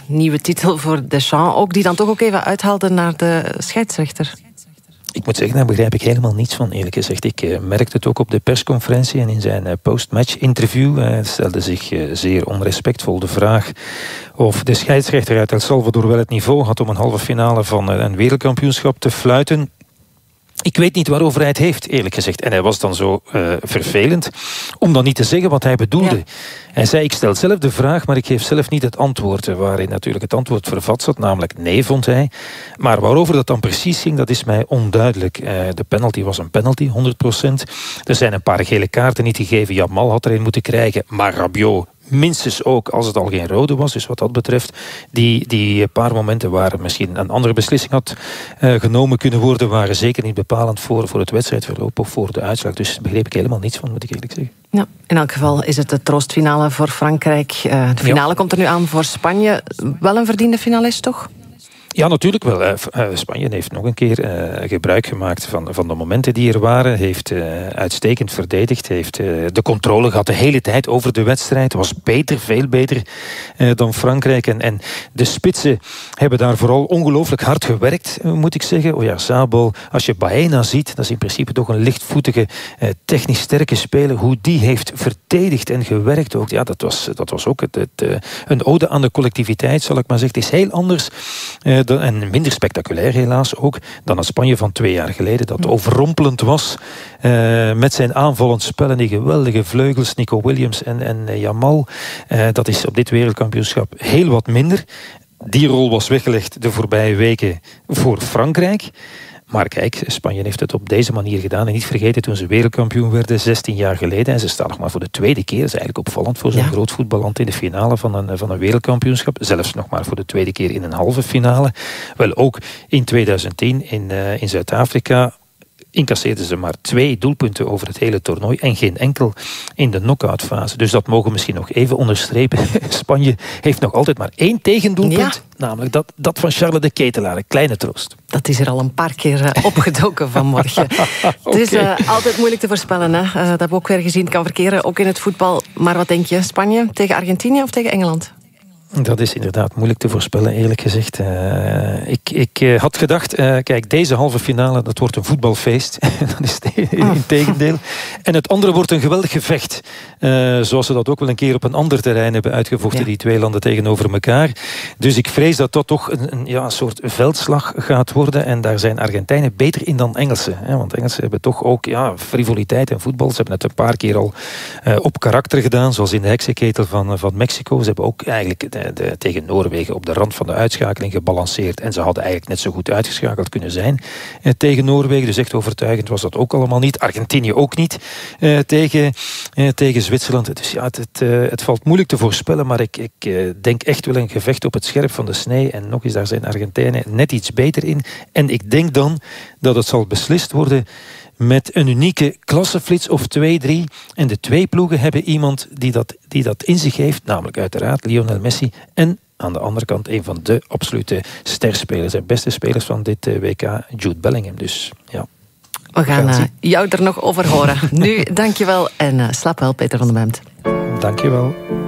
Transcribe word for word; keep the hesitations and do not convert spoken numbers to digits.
nieuwe titel voor Deschamps ook, die dan toch ook even uithaalde naar de scheidsrechter. Ik moet zeggen, daar begrijp ik helemaal niets van, eerlijk gezegd. Ik uh, merkte het ook op de persconferentie en in zijn uh, post-match interview. Hij uh, stelde zich uh, zeer onrespectvol de vraag of de scheidsrechter uit El Salvador wel het niveau had om een halve finale van uh, een wereldkampioenschap te fluiten. Ik weet niet waarover hij het heeft, eerlijk gezegd. En hij was dan zo uh, vervelend om dan niet te zeggen wat hij bedoelde. Ja. Hij zei, ik stel zelf de vraag, maar ik geef zelf niet het antwoord. Waarin natuurlijk het antwoord vervat zat, namelijk nee, vond hij. Maar waarover dat dan precies ging, dat is mij onduidelijk. Uh, de penalty was een penalty, honderd procent. Er zijn een paar gele kaarten niet gegeven. Jamal had erin moeten krijgen, maar Rabiot minstens ook, als het al geen rode was. Dus wat dat betreft, die, die paar momenten waar misschien een andere beslissing had uh, genomen kunnen worden, waren zeker niet bepalend voor, voor het wedstrijdverloop of voor de uitslag. Dus daar begreep ik helemaal niets van, moet ik eerlijk zeggen. Ja, in elk geval is het de troostfinale voor Frankrijk. Uh, de finale ja. komt er nu aan voor Spanje. Wel een verdiende finalist, toch? Ja, natuurlijk wel. Spanje heeft nog een keer uh, gebruik gemaakt van, van de momenten die er waren. Heeft uh, uitstekend verdedigd. Heeft uh, de controle gehad de hele tijd over de wedstrijd. Was beter, veel beter uh, dan Frankrijk. En, en de spitsen hebben daar vooral ongelooflijk hard gewerkt, moet ik zeggen. Oh ja, Sabel, als je Baena ziet, dat is in principe toch een lichtvoetige, uh, technisch sterke speler. Hoe die heeft verdedigd en gewerkt ook. Ja, dat was, dat was ook het, het, uh, een ode aan de collectiviteit, zal ik maar zeggen. Het is heel anders uh, en minder spectaculair helaas ook dan het Spanje van twee jaar geleden, dat overrompelend was uh, met zijn aanvallend spel en die geweldige vleugels, Nico Williams en, en uh, Jamal. Uh, dat is op dit wereldkampioenschap heel wat minder. Die rol was weggelegd de voorbije weken voor Frankrijk. Maar kijk, Spanje heeft het op deze manier gedaan. En niet vergeten, toen ze wereldkampioen werden, zestien jaar geleden. En ze staan nog maar voor de tweede keer. Dat is eigenlijk opvallend voor zo'n ja. groot voetballand in de finale van een, van een wereldkampioenschap. Zelfs nog maar voor de tweede keer in een halve finale. Wel, ook in tweeduizend tien in, uh, in Zuid-Afrika incasseerden ze maar twee doelpunten over het hele toernooi en geen enkel in de knock-outfase. Dus dat mogen we misschien nog even onderstrepen. Spanje heeft nog altijd maar één tegendoelpunt, ja. namelijk dat, dat van Charles de Ketelaar. Een kleine troost. Dat is er al een paar keer uh, opgedoken vanmorgen. Okay. Het is uh, altijd moeilijk te voorspellen. Hè? Uh, dat hebben we ook weer gezien. Het kan verkeren, ook in het voetbal. Maar wat denk je? Spanje tegen Argentinië of tegen Engeland? Dat is inderdaad moeilijk te voorspellen, eerlijk gezegd. Uh, ik ik uh, had gedacht, uh, kijk, deze halve finale, dat wordt een voetbalfeest. Dat is het in tegendeel. En het andere wordt een geweldig gevecht. Uh, zoals ze dat ook wel een keer op een ander terrein hebben uitgevochten, ja. die twee landen tegenover elkaar. Dus ik vrees dat dat toch een, een, ja, een soort veldslag gaat worden. En daar zijn Argentijnen beter in dan Engelsen. Hè? Want Engelsen hebben toch ook ja, frivoliteit en voetbal. Ze hebben het een paar keer al uh, op karakter gedaan, zoals in de heksenketel van, van Mexico. Ze hebben ook eigenlijk de, de, tegen Noorwegen op de rand van de uitschakeling gebalanceerd. En ze hadden eigenlijk net zo goed uitgeschakeld kunnen zijn uh, tegen Noorwegen. Dus echt overtuigend was dat ook allemaal niet. Argentinië ook niet uh, tegen, uh, tegen Zwitserland. Dus ja, het, het, uh, het valt moeilijk te voorspellen, maar ik, ik uh, denk echt wel een gevecht op het scherp van de snee. En nog eens, daar zijn Argentijnen net iets beter in. En ik denk dan dat het zal beslist worden met een unieke klasseflits of twee, drie. En de twee ploegen hebben iemand die dat, die dat in zich heeft, namelijk uiteraard Lionel Messi en aan de andere kant een van de absolute sterspelers en beste spelers van dit W K, Jude Bellingham. Dus ja. We gaan uh, jou er nog over horen. Nu, dankjewel en uh, slaap wel, Peter van den Bemt. Dankjewel.